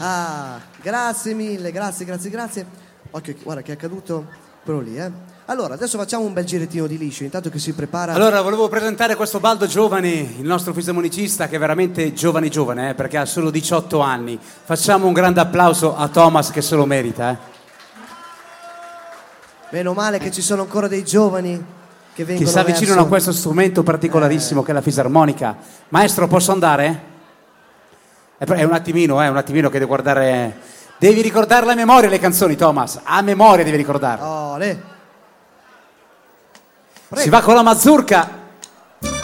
Ah, grazie mille, grazie. Occhio, guarda che è accaduto quello lì, Allora, adesso facciamo un bel girettino di liscio, intanto che si prepara. Allora, volevo presentare questo Baldo Giovani, il nostro fisarmonicista, che è veramente giovane, perché ha solo 18 anni. Facciamo un grande applauso a Thomas, che se lo merita, Meno male che ci sono ancora dei giovani che vengono si avvicinano a questo strumento particolarissimo che è la fisarmonica. Maestro, posso andare? È un attimino che devo guardare. Devi ricordare a memoria le canzoni, Thomas. A memoria devi ricordarle. Ole. Si va con la mazurka.